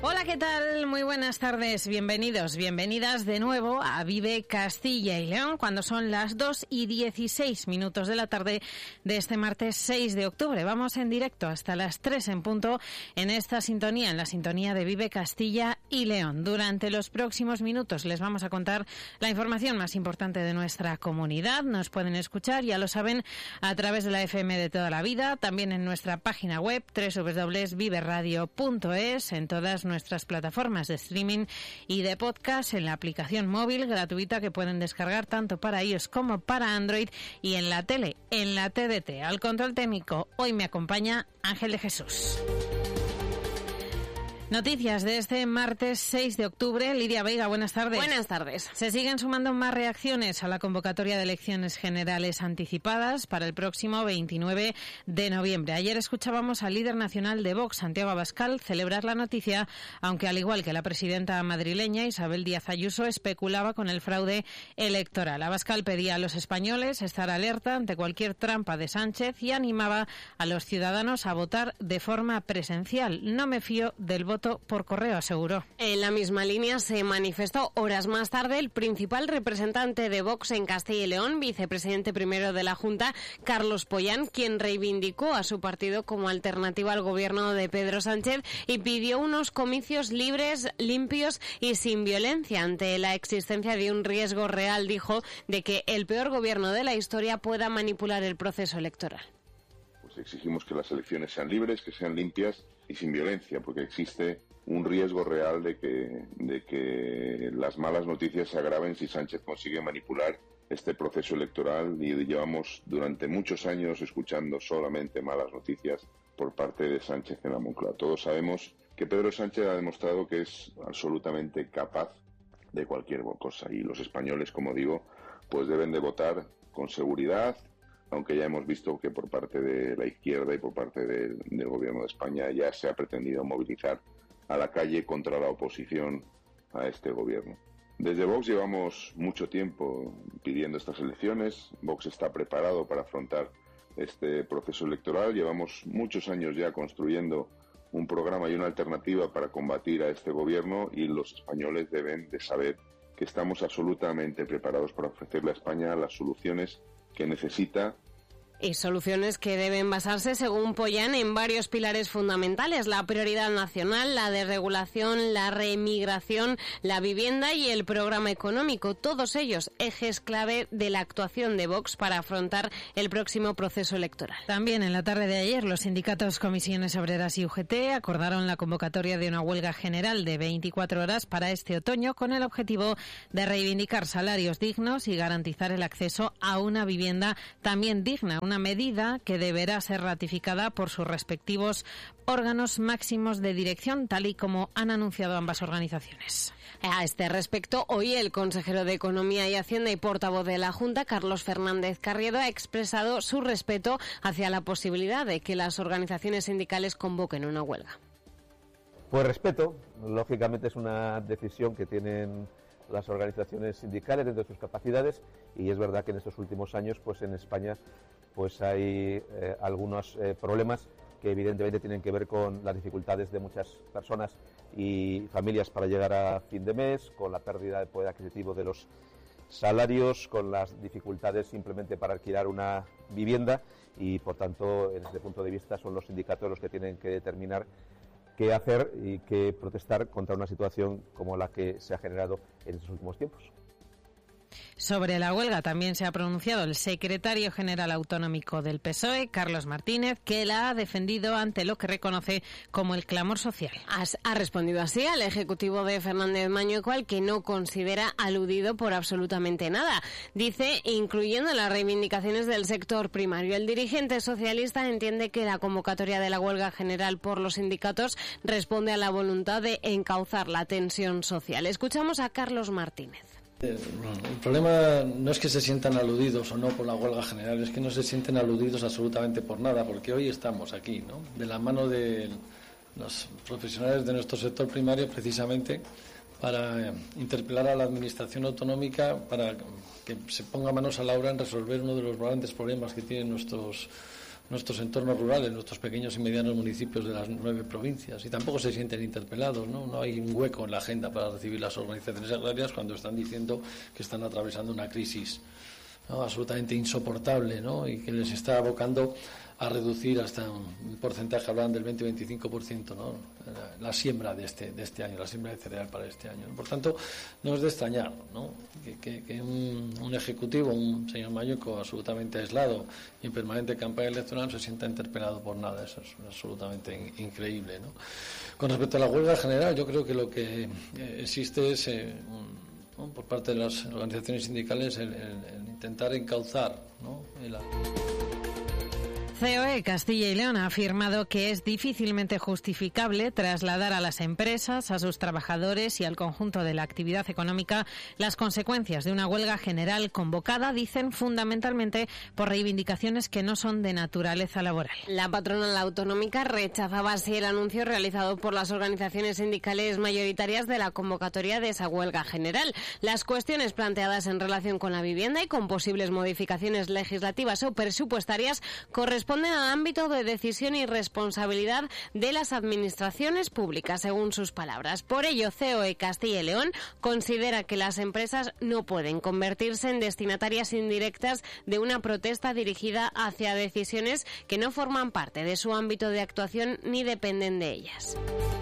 Hola, ¿qué tal? Muy buenas tardes, bienvenidos, bienvenidas de nuevo a Vive Castilla y León, cuando son las 2:16 de la tarde de este martes 6 de octubre. Vamos en directo hasta las 3 en punto en esta sintonía, en la sintonía de Vive Castilla y León. Durante los próximos minutos les vamos a contar la información más importante de nuestra comunidad. Nos pueden escuchar, ya lo saben, a través de la FM de toda la vida, también en nuestra página web www.viveradio.es, en todas nuestras plataformas de streaming y de podcast, en la aplicación móvil gratuita que pueden descargar tanto para iOS como para Android, y en la tele, en la TDT. Al control técnico hoy me acompaña Ángel de Jesús. Noticias de este martes 6 de octubre. Lidia Veiga, buenas tardes. Buenas tardes. Se siguen sumando más reacciones a la convocatoria de elecciones generales anticipadas para el próximo 29 de noviembre. Ayer escuchábamos al líder nacional de Vox, Santiago Abascal, celebrar la noticia, aunque al igual que la presidenta madrileña, Isabel Díaz Ayuso, especulaba con el fraude electoral. Abascal pedía a los españoles estar alerta ante cualquier trampa de Sánchez y animaba a los ciudadanos a votar de forma presencial. No me fío del voto por correo, aseguró. En la misma línea se manifestó horas más tarde el principal representante de Vox en Castilla y León, vicepresidente primero de la Junta, Carlos Pollán, quien reivindicó a su partido como alternativa al gobierno de Pedro Sánchez y pidió unos comicios libres, limpios y sin violencia ante la existencia de un riesgo real, dijo, de que el peor gobierno de la historia pueda manipular el proceso electoral. Pues exigimos que las elecciones sean libres, que sean limpias y sin violencia, porque existe un riesgo real de que las malas noticias se agraven si Sánchez consigue manipular este proceso electoral, y llevamos durante muchos años escuchando solamente malas noticias por parte de Sánchez en la Moncloa. Todos sabemos que Pedro Sánchez ha demostrado que es absolutamente capaz de cualquier cosa, y los españoles, como digo, pues deben de votar con seguridad, aunque ya hemos visto que por parte de la izquierda y por parte del gobierno de España ya se ha pretendido movilizar a la calle contra la oposición a este gobierno. Desde Vox llevamos mucho tiempo pidiendo estas elecciones. Vox está preparado para afrontar este proceso electoral. Llevamos muchos años ya construyendo un programa y una alternativa para combatir a este gobierno, y los españoles deben de saber que estamos absolutamente preparados para ofrecerle a España las soluciones que necesita. Y soluciones que deben basarse, según Pollán, en varios pilares fundamentales: la prioridad nacional, la desregulación, la reemigración, la vivienda y el programa económico. Todos ellos ejes clave de la actuación de Vox para afrontar el próximo proceso electoral. También en la tarde de ayer, los sindicatos Comisiones Obreras y UGT acordaron la convocatoria de una huelga general de 24 horas para este otoño, con el objetivo de reivindicar salarios dignos y garantizar el acceso a una vivienda también digna. Una medida que deberá ser ratificada por sus respectivos órganos máximos de dirección, tal y como han anunciado ambas organizaciones. A este respecto, hoy el consejero de Economía y Hacienda y portavoz de la Junta, Carlos Fernández Carriedo, ha expresado su respeto hacia la posibilidad de que las organizaciones sindicales convoquen una huelga. Pues respeto, lógicamente es una decisión que tienen las organizaciones sindicales dentro de sus capacidades, y es verdad que en estos últimos años pues en España pues hay algunos problemas que evidentemente tienen que ver con las dificultades de muchas personas y familias para llegar a fin de mes, con la pérdida de poder adquisitivo de los salarios, con las dificultades simplemente para alquilar una vivienda, y por tanto, desde este punto de vista, son los sindicatos los que tienen que determinar qué hacer y qué protestar contra una situación como la que se ha generado en estos últimos tiempos. Sobre la huelga también se ha pronunciado el secretario general autonómico del PSOE, Carlos Martínez, que la ha defendido ante lo que reconoce como el clamor social. Ha respondido así al ejecutivo de Fernández Mañueco, al que no considera aludido por absolutamente nada. Dice, incluyendo las reivindicaciones del sector primario. El dirigente socialista entiende que la convocatoria de la huelga general por los sindicatos responde a la voluntad de encauzar la tensión social. Escuchamos a Carlos Martínez. El problema no es que se sientan aludidos o no por la huelga general, es que no se sienten aludidos absolutamente por nada, porque hoy estamos aquí, ¿no?, de la mano de los profesionales de nuestro sector primario, precisamente para interpelar a la Administración autonómica para que se ponga manos a la obra en resolver uno de los grandes problemas que tienen nuestros nuestros entornos rurales, nuestros pequeños y medianos municipios de las 9 provincias, y tampoco se sienten interpelados, ¿no? No hay un hueco en la agenda para recibir las organizaciones agrarias cuando están diciendo que están atravesando una crisis, ¿no?, absolutamente insoportable, ¿no?, y que les está abocando a reducir hasta un porcentaje, hablan del 20-25%, ¿no?, la siembra de este año, la siembra de cereal para este año. Por tanto, no es de extrañar, ¿no?, que un ejecutivo, un señor Mañueco absolutamente aislado y en permanente campaña electoral se sienta interpelado por nada. Eso es absolutamente increíble, ¿no? Con respecto a la huelga general, yo creo que lo que existe es por parte de las organizaciones sindicales el intentar encauzar, ¿no?, COE Castilla y León ha afirmado que es difícilmente justificable trasladar a las empresas, a sus trabajadores y al conjunto de la actividad económica las consecuencias de una huelga general convocada, dicen, fundamentalmente por reivindicaciones que no son de naturaleza laboral. La patronal autonómica rechazaba así el anuncio realizado por las organizaciones sindicales mayoritarias de la convocatoria de esa huelga general. Las cuestiones planteadas en relación con la vivienda y con posibles modificaciones legislativas o presupuestarias corresponden al ámbito de decisión y responsabilidad de las administraciones públicas, según sus palabras. Por ello, COE Castilla y León considera que las empresas no pueden convertirse en destinatarias indirectas de una protesta dirigida hacia decisiones que no forman parte de su ámbito de actuación ni dependen de ellas.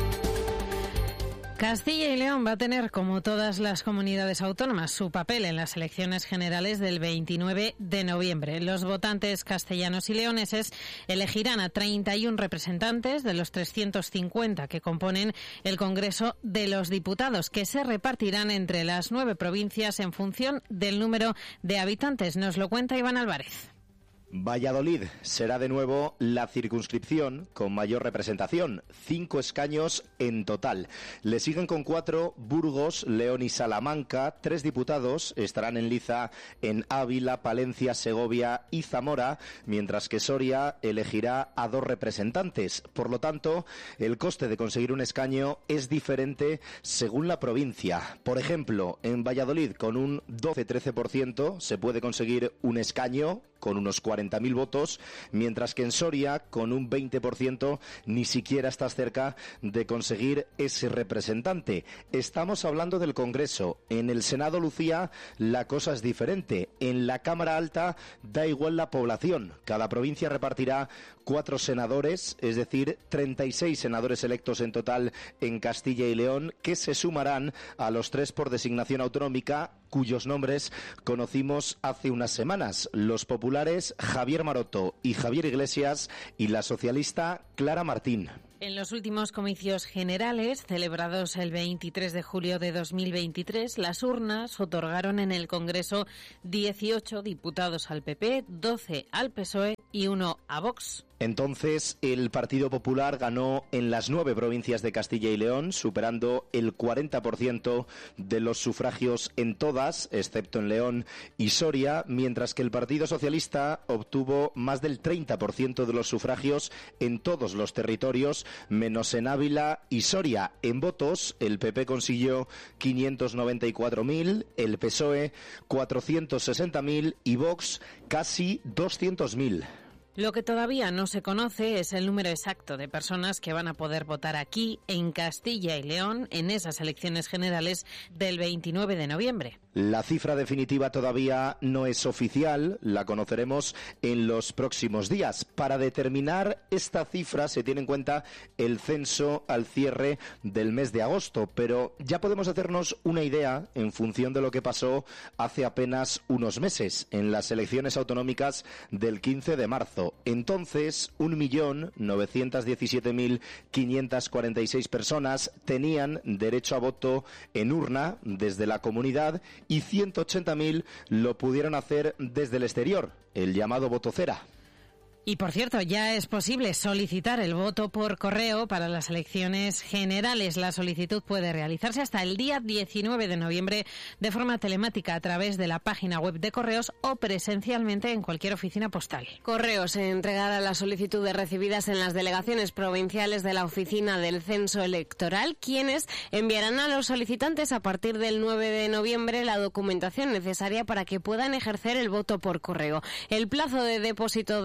Castilla y León va a tener, como todas las comunidades autónomas, su papel en las elecciones generales del 29 de noviembre. Los votantes castellanos y leoneses elegirán a 31 representantes de los 350 que componen el Congreso de los Diputados, que se repartirán entre las 9 provincias en función del número de habitantes. Nos lo cuenta Iván Álvarez. Valladolid será de nuevo la circunscripción con mayor representación, 5 escaños en total. Le siguen con 4 Burgos, León y Salamanca. 3 diputados estarán en liza en Ávila, Palencia, Segovia y Zamora, mientras que Soria elegirá a 2 representantes. Por lo tanto, el coste de conseguir un escaño es diferente según la provincia. Por ejemplo, en Valladolid con un 12-13% se puede conseguir un escaño con unos 40.000 votos, mientras que en Soria, con un 20%, ni siquiera estás cerca de conseguir ese representante. Estamos hablando del Congreso. En el Senado, Lucía, la cosa es diferente. En la Cámara Alta da igual la población. Cada provincia repartirá 4 senadores, es decir, 36 senadores electos en total en Castilla y León, que se sumarán a los 3 por designación autonómica, cuyos nombres conocimos hace unas semanas: los populares Javier Maroto y Javier Iglesias y la socialista Clara Martín. En los últimos comicios generales, celebrados el 23 de julio de 2023, las urnas otorgaron en el Congreso 18 diputados al PP, 12 al PSOE y 1 a Vox. Entonces, el Partido Popular ganó en las 9 provincias de Castilla y León, superando el 40% de los sufragios en todas, excepto en León y Soria, mientras que el Partido Socialista obtuvo más del 30% de los sufragios en todos los territorios, menos en Ávila y Soria. En votos, el PP consiguió 594.000, el PSOE 460.000 y Vox casi 200.000. Lo que todavía no se conoce es el número exacto de personas que van a poder votar aquí, en Castilla y León, en esas elecciones generales del 29 de noviembre. La cifra definitiva todavía no es oficial, la conoceremos en los próximos días. Para determinar esta cifra se tiene en cuenta el censo al cierre del mes de agosto, pero ya podemos hacernos una idea en función de lo que pasó hace apenas unos meses en las elecciones autonómicas del 15 de marzo. Entonces, 1.917.546 personas tenían derecho a voto en urna desde la comunidad y 180.000 lo pudieron hacer desde el exterior, el llamado voto cera. Y, por cierto, ya es posible solicitar el voto por correo para las elecciones generales. La solicitud puede realizarse hasta el día 19 de noviembre de forma telemática a través de la página web de Correos o presencialmente en cualquier oficina postal. Correos entregará las solicitudes recibidas en las delegaciones provinciales de la Oficina del Censo Electoral, quienes enviarán a los solicitantes a partir del 9 de noviembre la documentación necesaria para que puedan ejercer el voto por correo. El plazo de depósito del mismo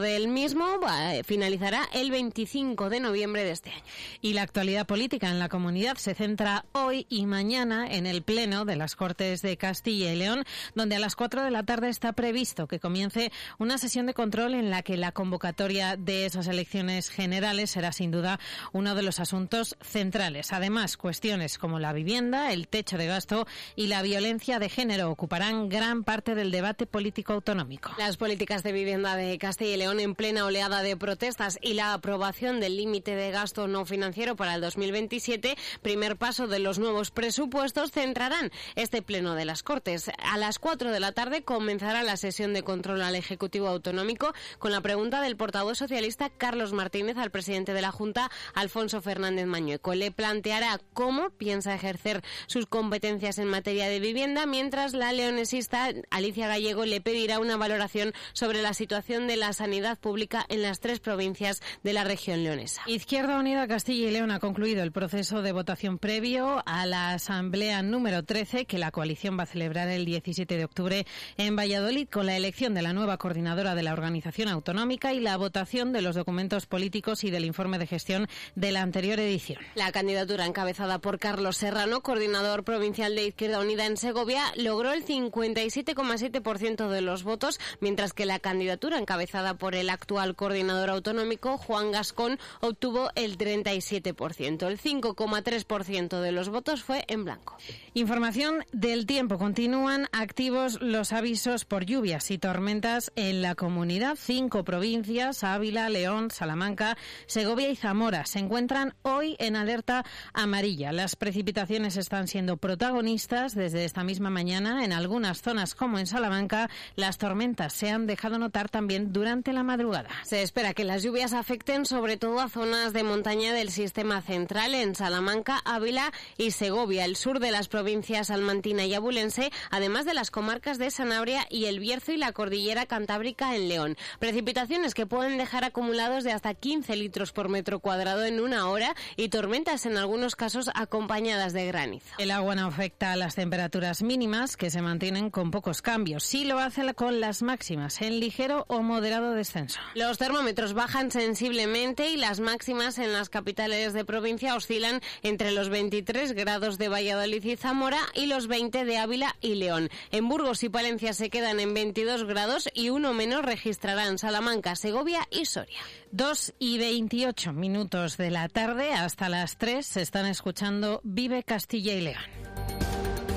mismo finalizará el 25 de noviembre de este año. Y la actualidad política en la comunidad se centra hoy y mañana en el Pleno de las Cortes de Castilla y León, donde a las 4 de la tarde está previsto que comience una sesión de control en la que la convocatoria de esas elecciones generales será sin duda uno de los asuntos centrales. Además, cuestiones como la vivienda, el techo de gasto y la violencia de género ocuparán gran parte del debate político autonómico. Las políticas de vivienda de Castilla y León en plena oleada de protestas y la aprobación del límite de gasto no financiero para el 2027, primer paso de los nuevos presupuestos, centrarán este Pleno de las Cortes. A las 4 de la tarde comenzará la sesión de control al Ejecutivo Autonómico con la pregunta del portavoz socialista Carlos Martínez al presidente de la Junta, Alfonso Fernández Mañueco. Le planteará cómo piensa ejercer sus competencias en materia de vivienda, mientras la leonesista Alicia Gallego le pedirá una valoración sobre la situación de la sanidad pública en las 3 provincias de la región leonesa. Izquierda Unida Castilla y León ha concluido el proceso de votación previo a la Asamblea número 13 que la coalición va a celebrar el 17 de octubre en Valladolid, con la elección de la nueva coordinadora de la organización autonómica y la votación de los documentos políticos y del informe de gestión de la anterior edición. La candidatura encabezada por Carlos Serrano, coordinador provincial de Izquierda Unida en Segovia, logró el 57,7% de los votos, mientras que la candidatura encabezada por el actual coordinador autonómico, Juan Gascón, obtuvo el 37%. El 5,3% de los votos fue en blanco. Información del tiempo. Continúan activos los avisos por lluvias y tormentas en la comunidad. 5 provincias, Ávila, León, Salamanca, Segovia y Zamora, se encuentran hoy en alerta amarilla. Las precipitaciones están siendo protagonistas desde esta misma mañana. En algunas zonas, como en Salamanca, las tormentas se han dejado notar también durante la madrugada. Se espera que las lluvias afecten sobre todo a zonas de montaña del sistema central, en Salamanca, Ávila y Segovia, el sur de las provincias salmantina y abulense, además de las comarcas de Sanabria y El Bierzo y la cordillera cantábrica en León. Precipitaciones que pueden dejar acumulados de hasta 15 litros por metro cuadrado en una hora y tormentas en algunos casos acompañadas de granizo. El agua no afecta a las temperaturas mínimas, que se mantienen con pocos cambios. Sí lo hace con las máximas, en ligero o moderado descenso. Los termómetros bajan sensiblemente y las máximas en las capitales de provincia oscilan entre los 23 grados de Valladolid y Zamora y los 20 de Ávila y León. En Burgos y Palencia se quedan en 22 grados y uno menos registrarán Salamanca, Segovia y Soria. 2:28 de la tarde, hasta las 3 se están escuchando Vive Castilla y León.